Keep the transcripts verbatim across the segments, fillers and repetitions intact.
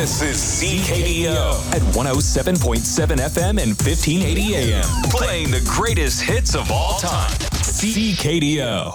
This is C K D O at one oh seven point seven F M and fifteen eighty A M. Playing the greatest hits of all time. C K D O.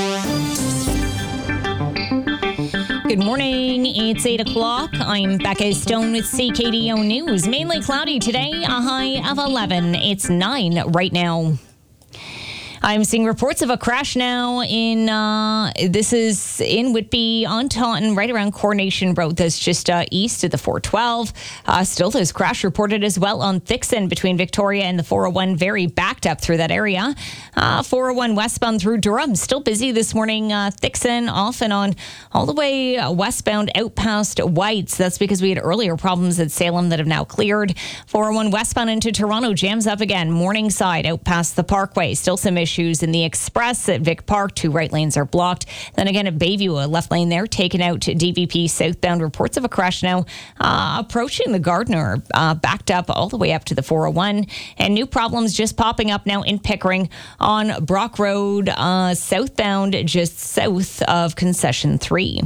Good morning. It's eight o'clock. I'm Becca Stone with C K D O News. Mainly cloudy today, a high of eleven. It's nine right now. I'm seeing reports of a crash now in, uh, this is in Whitby on Taunton, right around Coronation Road. That's just uh, east of the four twelve. Uh, still, there's crash reported as well on Thixon between Victoria and the four oh one, very backed up through that area. Uh, four oh one westbound through Durham, still busy this morning. Uh, Thixon off and on all the way uh, westbound out past Whites. That's because we had earlier problems at Salem that have now cleared. four oh one westbound into Toronto jams up again. Morningside out past the Parkway. Still some issues. Issues in the Express at Vic Park. Two right lanes are blocked. Then again at Bayview, a left lane there taken out to D V P southbound. Reports of a crash now uh, approaching the Gardner, uh, backed up all the way up to the four oh one. And new problems just popping up now in Pickering on Brock Road, uh, southbound just south of Concession three.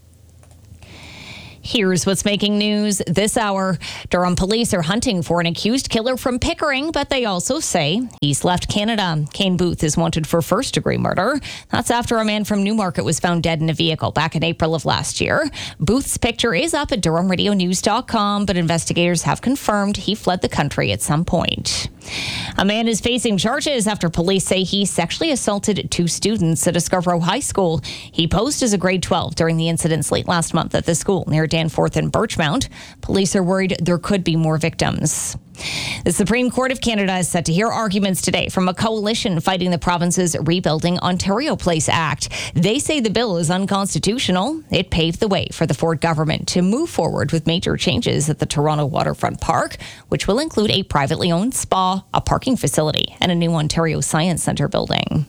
Here's what's making news this hour. Durham police are hunting for an accused killer from Pickering, but they also say he's left Canada. Kane Booth is wanted for first-degree murder. That's after a man from Newmarket was found dead in a vehicle back in April of last year. Booth's picture is up at Durham Radio News dot com, but investigators have confirmed he fled the country at some point. A man is facing charges after police say he sexually assaulted two students at a Scarborough High School. He posed as a grade twelve during the incidents late last month at the school near Danforth and Birchmount. Police are worried there could be more victims. The Supreme Court of Canada is set to hear arguments today from a coalition fighting the province's Rebuilding Ontario Place Act. They say the bill is unconstitutional. It paved the way for the Ford government to move forward with major changes at the Toronto Waterfront Park, which will include a privately owned spa, a parking facility, and a new Ontario Science Centre building.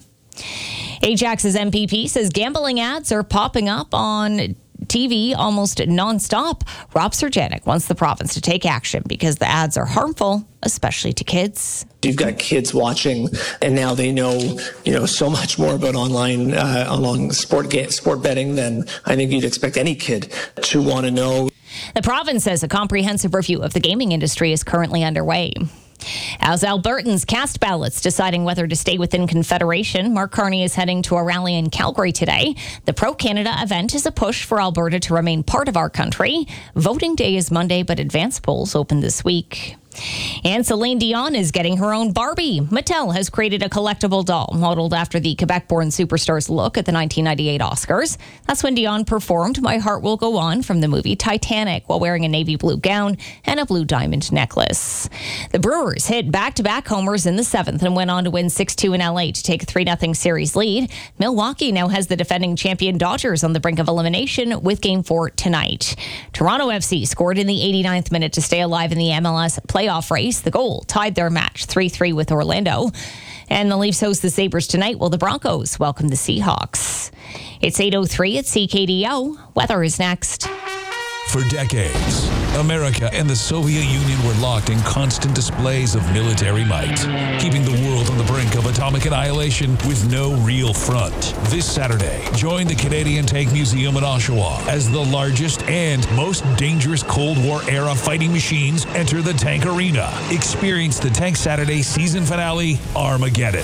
Ajax's M P P says gambling ads are popping up on T V almost nonstop. Rob Serjanik wants the province to take action because the ads are harmful, especially to kids. You've got kids watching, and now they know, you know, so much more about online, uh, online sport ga- sport betting than I think you'd expect any kid to want to know. The province says a comprehensive review of the gaming industry is currently underway. As Albertans cast ballots deciding whether to stay within Confederation, Mark Carney is heading to a rally in Calgary today. The Pro-Canada event is a push for Alberta to remain part of our country. Voting day is Monday, but advance polls open this week. And Celine Dion is getting her own Barbie. Mattel has created a collectible doll modeled after the Quebec-born superstar's look at the nineteen ninety-eight Oscars. That's when Dion performed My Heart Will Go On from the movie Titanic while wearing a navy blue gown and a blue diamond necklace. The Brewers hit back-to-back homers in the seventh and went on to win six two in L A to take a three nothing series lead. Milwaukee now has the defending champion Dodgers on the brink of elimination with Game four tonight. Toronto F C scored in the eighty-ninth minute to stay alive in the M L S playoff race. The goal tied their match three three with Orlando. And the Leafs host the Sabres tonight while the Broncos welcome the Seahawks. It's eight oh three at C K D O. Weather is next. For decades, America and the Soviet Union were locked in constant displays of military might, keeping the world on the brink of atomic annihilation with no real front. This Saturday, join the Canadian Tank Museum in Oshawa as the largest and most dangerous Cold War-era fighting machines enter the tank arena. Experience the Tank Saturday season finale, Armageddon.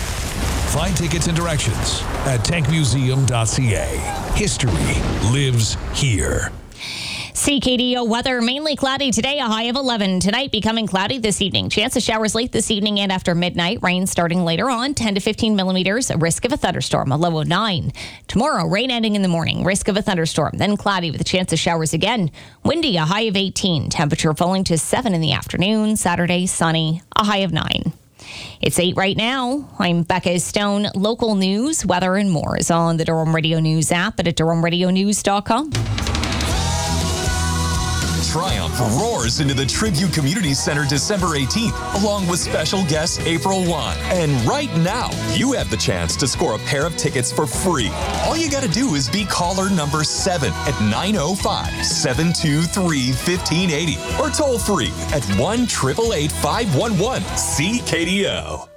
Find tickets and directions at tank museum dot c a. History lives here. C K D O weather, mainly cloudy today, a high of eleven. Tonight, becoming cloudy this evening. Chance of showers late this evening and after midnight. Rain starting later on, ten to fifteen millimeters. Risk of a thunderstorm, a low of nine. Tomorrow, rain ending in the morning. Risk of a thunderstorm, then cloudy with a chance of showers again. Windy, a high of eighteen. Temperature falling to seven in the afternoon. Saturday, sunny, a high of nine. It's eight right now. I'm Becca Stone. Local news, weather, and more is on the Durham Radio News app and at durham radio news dot com. Triumph roars into the Tribute Community Center December eighteenth, along with special guest April Wine. And right now, you have the chance to score a pair of tickets for free. All you got to do is be caller number seven at nine oh five, seven two three, one five eight oh or toll free at one eight eight eight, five one one C K D O.